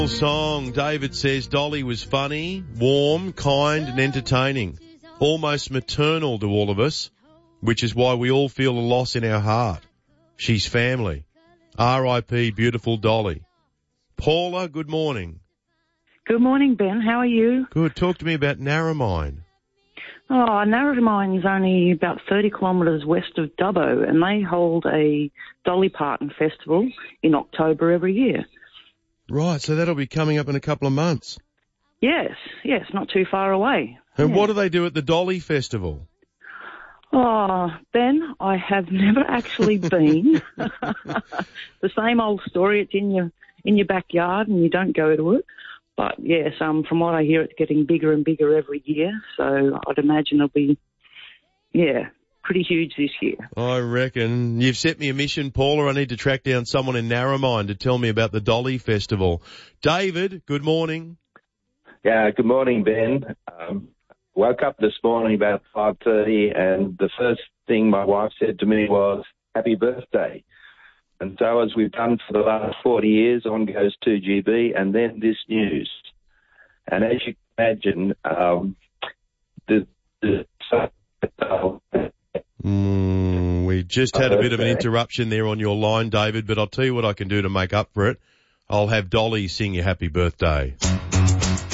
Song. David says Dolly was funny, warm, kind and entertaining. Almost maternal to all of us, which is why we all feel a loss in our heart. She's family. R.I.P. beautiful Dolly. Paula, good morning. Good morning, Ben. How are you? Good. Talk to me about Narromine. Oh, Narromine is only about 30 kilometres west of Dubbo, and they hold a Dolly Parton festival in October every year. Right, so that'll be coming up in a couple of months. Yes, not too far away. And what do they do at the Dolly Festival? Oh, Ben, I have never actually been. The same old story. It's in your backyard and you don't go to it. But yes, from what I hear, it's getting bigger and bigger every year. So I'd imagine it'll be, pretty huge this year. I reckon. You've set me a mission, Paula. I need to track down someone in Narromine to tell me about the Dolly Festival. David, good morning. Yeah, good morning, Ben. Woke up this morning about 5:30, and the first thing my wife said to me was, "Happy birthday." And so, as we've done for the last 40 years, on goes 2GB, and then this news. And as you can imagine, we just had a bit of an interruption there on your line, David, but I'll tell you what I can do to make up for it. I'll have Dolly sing you happy birthday.